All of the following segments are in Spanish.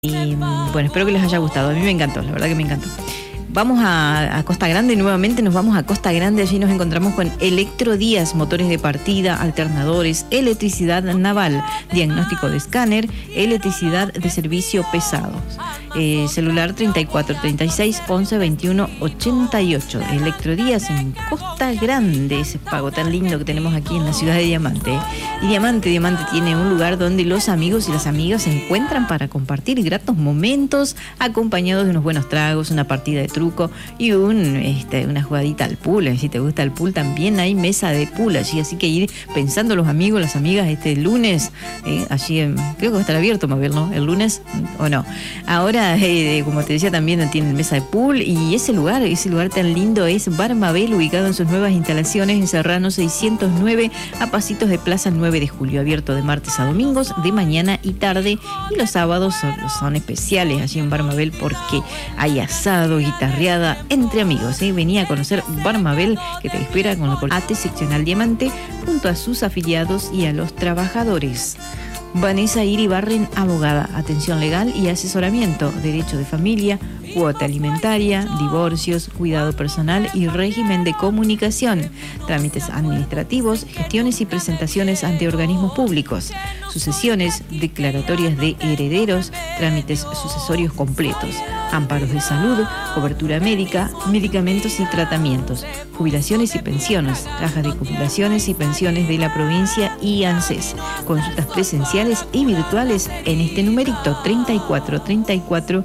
Y bueno, espero que les haya gustado. A mí me encantó, la verdad que me encantó. Vamos a Costa Grande, nuevamente nos vamos a Costa Grande. Allí nos encontramos con Electrodías, motores de partida, alternadores, electricidad naval, diagnóstico de escáner, electricidad de servicio pesado. Celular 34 36 11 21 88. Electrodías en Costa Grande, ese pago tan lindo que tenemos aquí en la ciudad de Diamante. Y Diamante tiene un lugar donde los amigos y las amigas se encuentran para compartir gratos momentos, acompañados de unos buenos tragos, una partida de truco y una jugadita al pool. Si te gusta el pool, también hay mesa de pool allí, así que ir pensando los amigos, las amigas, este lunes, allí creo que va a estar abierto, Mabel, ¿no? El lunes, ¿o no? Ahora, como te decía, también tienen mesa de pool, y ese lugar tan lindo es Bar Mabel, ubicado en sus nuevas instalaciones en Serrano 609, a pasitos de Plaza 9 de Julio, abierto de martes a domingos, de mañana y tarde, y los sábados son especiales allí en Bar Mabel porque hay asado, guitarreada entre amigos. Venía a conocer Bar Mabel, que te espera con la AT Seccional Diamante, junto a sus afiliados y a los trabajadores. Vanessa Iribarren, abogada, atención legal y asesoramiento, derecho de familia, cuota alimentaria, divorcios, cuidado personal y régimen de comunicación, trámites administrativos, gestiones y presentaciones ante organismos públicos, sucesiones, declaratorias de herederos, trámites sucesorios completos, amparos de salud, cobertura médica, medicamentos y tratamientos, jubilaciones y pensiones, cajas de jubilaciones y pensiones de la provincia y ANSES, consultas presenciales y virtuales en este numerito 34 34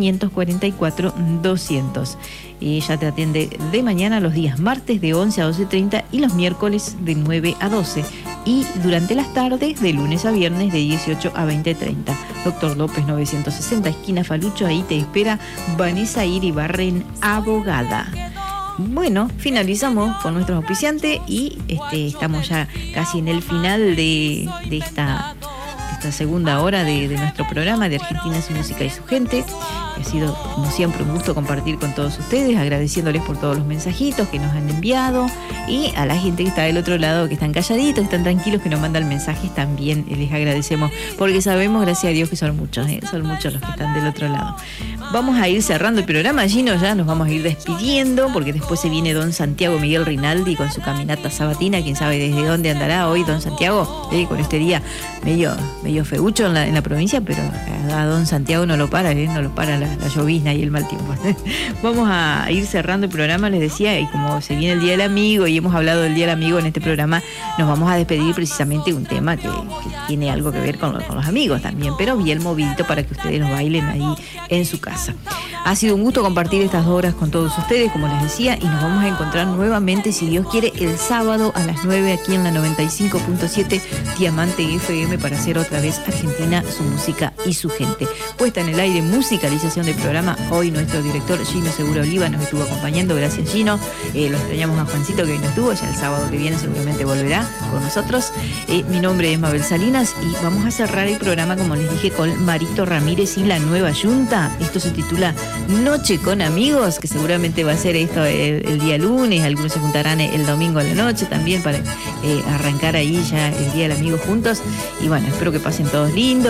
544 200. Y ella te atiende de mañana los días martes de 11 a 12:30 y los miércoles de 9 a 12. Y durante las tardes de lunes a viernes de 18 a 20:30. Doctor López 960, esquina Falucho, ahí te espera Vanessa Iribarren, abogada. Bueno, finalizamos con nuestros auspiciantes y estamos ya casi en el final de esta segunda hora de nuestro programa de Argentina, su música y su gente. Ha sido, como siempre, un gusto compartir con todos ustedes, agradeciéndoles por todos los mensajitos que nos han enviado, y a la gente que está del otro lado, que están calladitos, que están tranquilos, que nos mandan mensajes, también les agradecemos, porque sabemos, gracias a Dios, que son muchos los que están del otro lado. Vamos a ir cerrando el programa, Gino, ya nos vamos a ir despidiendo, porque después se viene don Santiago Miguel Rinaldi con su caminata sabatina. Quién sabe desde dónde andará hoy don Santiago, con este día medio feucho en la provincia, pero a don Santiago no lo para la llovizna y el mal tiempo. Vamos a ir cerrando el programa, les decía, y como se viene el Día del Amigo y hemos hablado del Día del Amigo en este programa, nos vamos a despedir precisamente de un tema que tiene algo que ver con los amigos también, pero bien movidito para que ustedes lo bailen ahí en su casa. Ha sido un gusto compartir estas 2 horas con todos ustedes, como les decía, y nos vamos a encontrar nuevamente, si Dios quiere, el sábado a las 9 aquí en la 95.7 Diamante FM, para hacer otra vez Argentina, su música y su gente. Puesta en el aire, musicalización del programa. Hoy nuestro director Gino Segura Oliva nos estuvo acompañando. Gracias, Gino. Lo extrañamos a Juancito, que hoy no estuvo. Ya el sábado que viene seguramente volverá con nosotros. Mi nombre es Mabel Salinas y vamos a cerrar el programa, como les dije, con Marito Ramírez y la Nueva Yunta. Esto se titula Noche con Amigos, que seguramente va a ser esto el día lunes. Algunos se juntarán el domingo a la noche también para arrancar ahí ya el Día del Amigo juntos. Y bueno, espero que pasen todos lindos.